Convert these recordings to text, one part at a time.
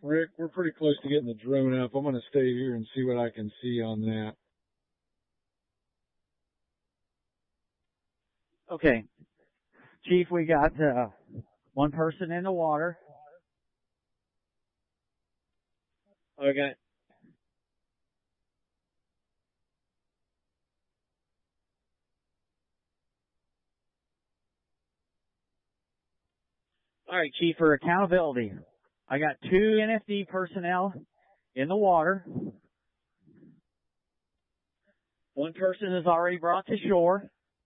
Rick, we're pretty close to getting the drone up. I'm going to stay here and see what I can see on that. Okay. Chief, we got one person in the water. Okay. All right, Chief, for accountability, I got 2 NFD personnel in the water. One person is already brought to shore.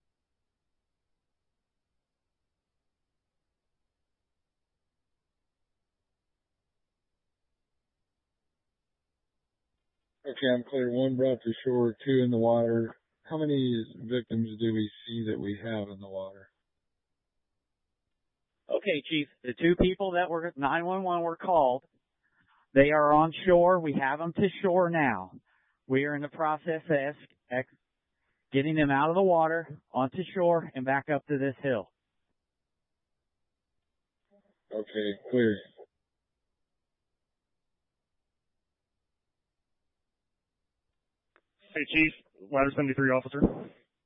Okay, I'm clear. 1 brought to shore, 2 in the water. How many victims do we see that we have in the water? Okay, Chief, the 2 people that were 911 were called. They are on shore. We have them to shore now. We are in the process of getting them out of the water, onto shore, and back up to this hill. Okay, clear. Hey, Chief, Ladder 73 officer. Go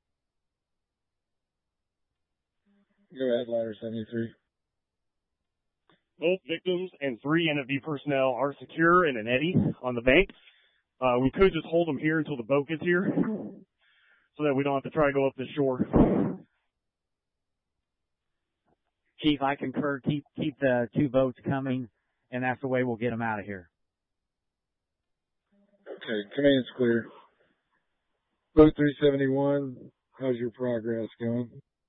ahead, Ladder 73. Both victims and 3 NFD personnel are secure in an eddy on the bank. We could just hold them here until the boat gets here so that we don't have to try to go up the shore. Chief, I concur. Keep the 2 boats coming, and that's the way we'll get them out of here. Okay, command's clear. Boat 371, how's your progress going?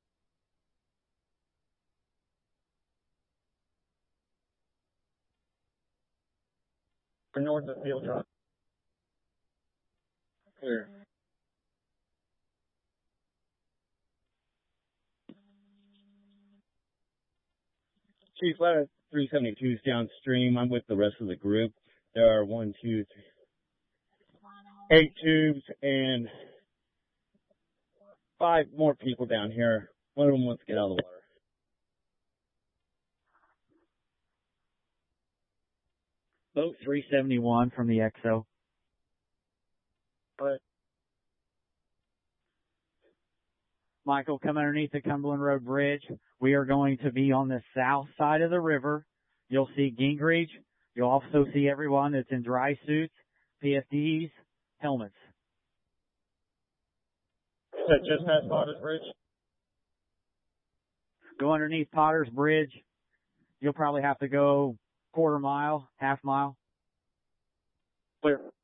We're north of field drop. Clear. Chief, Ladder 372 is downstream. I'm with the rest of the group. There are 1, 2, 3, 8 tubes and 5 more people down here. One of them wants to get out of the water. Boat 371 from the XO. But Michael, come underneath the Cumberland Road Bridge. We are going to be on the south side of the river. You'll see Gingrich. You'll also see everyone that's in dry suits, PFDs, helmets. just past Potter's Bridge. Go underneath Potter's Bridge. You'll probably have to go quarter mile, half mile. Clear.